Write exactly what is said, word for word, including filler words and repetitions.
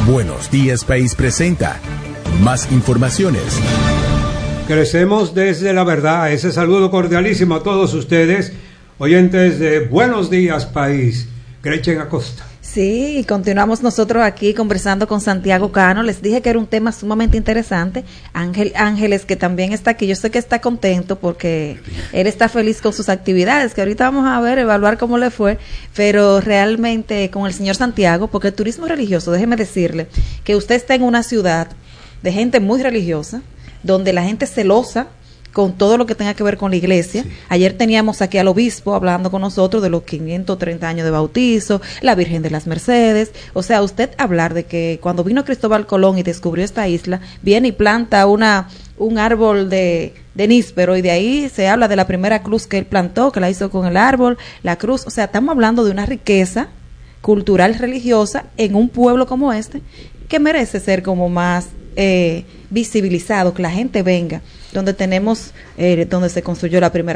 Buenos Días País presenta más informaciones. Crecemos desde la verdad. Ese saludo cordialísimo a todos ustedes, oyentes de Buenos Días País. Gretchen Acosta. Sí, y continuamos nosotros aquí conversando con Santiago Cano. Les dije que era un tema sumamente interesante. Ángel Ángeles, que también está aquí, yo sé que está contento porque él está feliz con sus actividades, que ahorita vamos a ver, evaluar cómo le fue, pero realmente con el señor Santiago, porque el turismo religioso, déjeme decirle que usted está en una ciudad de gente muy religiosa, donde la gente es celosa con todo lo que tenga que ver con la iglesia. Sí. Ayer teníamos aquí al obispo hablando con nosotros de los quinientos treinta años de bautizo, la Virgen de las Mercedes. O sea, usted hablar de que cuando vino Cristóbal Colón y descubrió esta isla, viene y planta una un árbol de, de níspero, y de ahí se habla de la primera cruz que él plantó, que la hizo con el árbol, la cruz. O sea, estamos hablando de una riqueza cultural religiosa en un pueblo como este, que merece ser como más eh, visibilizado, que la gente venga, donde tenemos, eh, donde se construyó la primera